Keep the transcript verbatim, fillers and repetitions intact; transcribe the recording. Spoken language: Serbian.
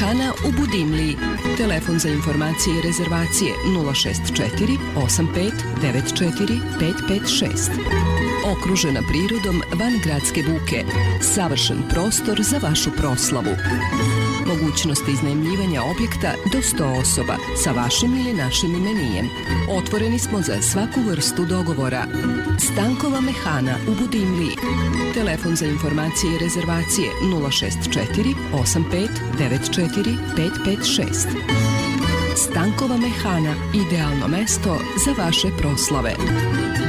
mehana u Budimliji. Telefon za informacije i rezervacije nula šest četiri osam pet devet četiri pet pet šest. Okružena prirodom van gradske buke. Savršen prostor za vašu proslavu. Mogućnost iznajmljivanja objekta do sto osoba sa vašim ili našim imenijem. Otvoreni smo za svaku vrstu dogovora. Stankova mehana u Budimliji. Telefon za informacije i rezervacije nula šest četiri osam pet devet četiri pet pet šest. Stankova mehana, idealno mesto za vaše proslave.